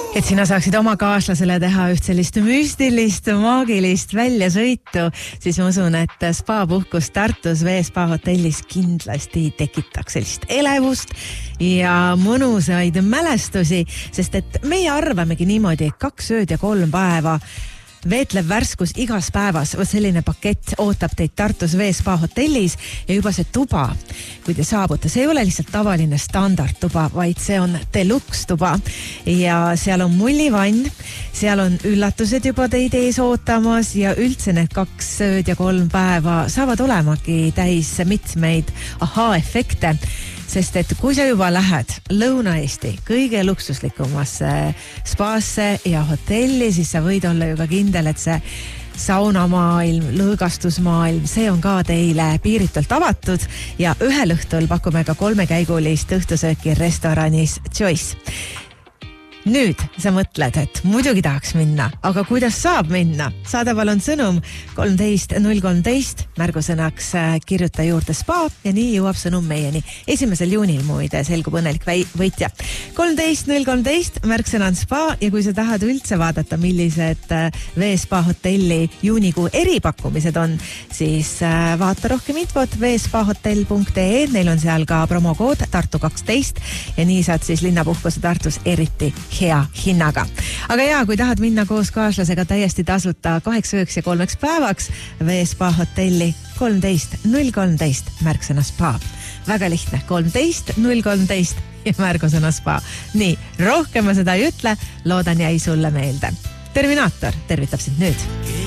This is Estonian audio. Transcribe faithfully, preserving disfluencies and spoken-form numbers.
Et sina saaksid oma kaaslasele teha üht sellist müstilist, maagilist väljasõitu, siis ma usun, et spa-puhkus Tartus Veespa hotellis kindlasti tekitaks sellist elevust ja mõnusaid mälestusi, sest et meie arvamegi niimoodi, et kaks ööd ja kolm päeva veetlev värskus igas päevas, selline pakett ootab teid Tartus Veespa hotellis ja juba see tuba, kui te saabute, see ei ole lihtsalt tavaline standardtuba, vaid see on deluxe tuba ja seal on mullivann, seal on üllatused juba teid ees ootamas ja üldse need kaks ööd ja kolm päeva saavad olemagi täis mitmeid ahaa-efekte. Sest et kui sa juba lähed Lõuna-Eesti kõige luksuslikumasse spaasse ja hotelli, siis sa võid olla ju ka kindel, et see saunamaailm, lõõgastusmaailm, see on ka teile piiritult avatud ja ühel õhtul pakume ka kolmekäigulist õhtusööki restoranis Choice. Nüüd sa mõtled, et muidugi tahaks minna, aga kuidas saab minna? Saada palun sõnum kolmteist null kolmteist, märgusõnaks kirjuta juurde spa ja nii jõuab sõnum meieni. Esimesel juunil muide selgub õnnelik võitja. kolmteist null kolmteist, märksõna on spa ja kui sa tahad üldse vaadata, millised Veespa hotelli juunikuu eripakkumised on, siis vaata rohkem infot veespahotell punkt ee, neil on seal ka promokood Tartu kaksteist ja nii saad siis linnapuhkuse Tartus eriti hea hinnaga. Aga jaa, kui tahad minna koos kaaslasega täiesti tasuta kaheks ööks ja kolmeks päevaks Veespa hotelli kolmteist null kolmteist märksõna spa. Väga lihtne, kolmteist null kolmteist ja märgusõna spa. Nii, rohkem ma seda ei ütle, loodan jäi sulle meelde. Terminaator tervitab sind nüüd.